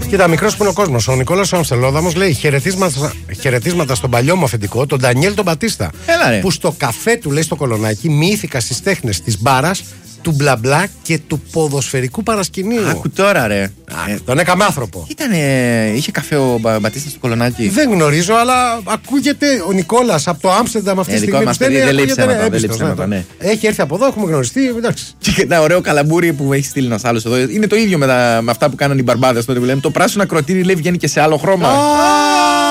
Κοίτα, μικρός που είναι ο κόσμος. Ο Νικόλας ο Αμστελόδαμος λέει χαιρετίσματα στον παλιό μου αφεντικό, τον Ντανιέλ τον Μπατίστα. Που στο καφέ του, λέει, στο Κολονάκι, μοιήθηκα στις τέχνες της μπάρας, του μπλα μπλα και του ποδοσφαιρικού παρασκηνίου. Άκου τώρα, ρε. Τον έκαμε άνθρωπο. Είχε καφέ ο Μπατίστα στο Κολονάκι. Δεν γνωρίζω, αλλά ακούγεται ο Νικόλας από το Άμστερνταμ αυτή τη στιγμή. Δεν λέει ψέματα, ναι. Έχει έρθει από εδώ, έχουμε γνωριστεί. Εντάξει. Και ένα ωραίο καλαμπούρι που έχει στείλει ένα άλλο εδώ. Είναι το ίδιο με αυτά που κάνανε οι μπαρμπάδες τότε που λέμε. Το πράσινο ακροτήρι, λέει, βγαίνει και σε άλλο χρώμα.